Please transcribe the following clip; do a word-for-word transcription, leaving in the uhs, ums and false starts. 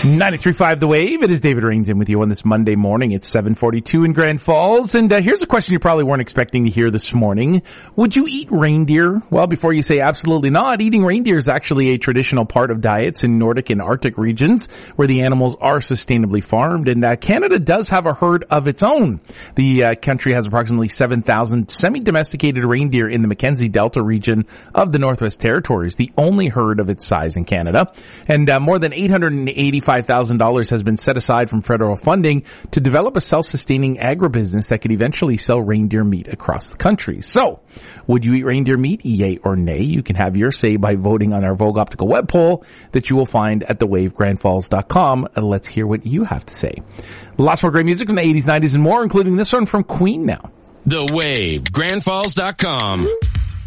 ninety-three point five The Wave. It is David Rains in with you on this Monday morning. It's seven forty-two in Grand Falls. And uh, here's a question you probably weren't expecting to hear this morning. Would you eat reindeer? Well, before you say absolutely not, eating reindeer is actually a traditional part of diets in Nordic and Arctic regions where the animals are sustainably farmed. And uh, Canada does have a herd of its own. The uh, country has approximately seven thousand semi-domesticated reindeer in the Mackenzie Delta region of the Northwest Territories, the only herd of its size in Canada. And uh, more than eight hundred eighty-five thousand dollars has been set aside from federal funding to develop a self-sustaining agribusiness that could eventually sell reindeer meat across the country. So, would you eat reindeer meat, yay or nay? You can have your say by voting on our Vogue Optical web poll that you will find at the wave grand falls dot com. And let's hear what you have to say. Lots more great music from the eighties, nineties, and more, including this one from Queen now. The Wave, grand falls dot com.